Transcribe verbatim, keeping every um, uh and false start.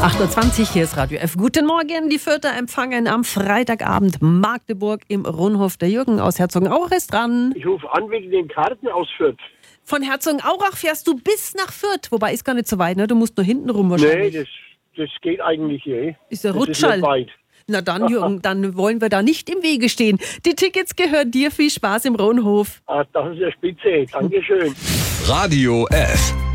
acht Uhr zwanzig, hier ist Radio F. Guten Morgen, die Fürther empfangen am Freitagabend Magdeburg im Rundhof. Der Jürgen aus Herzogenaurach ist dran. Ich rufe an wegen den Karten aus Fürth. Von Herzogenaurach fährst du bis nach Fürth, wobei ist gar nicht so weit, ne? Du musst nur hinten rum wahrscheinlich. Nee, das, das geht eigentlich hier. Ist der Das ist Rutschall. nicht weit. Na dann, Jürgen, dann wollen wir da nicht im Wege stehen. Die Tickets gehören dir. Viel Spaß im Rundhof. Ah, das ist ja spitze. Dankeschön. Radio F.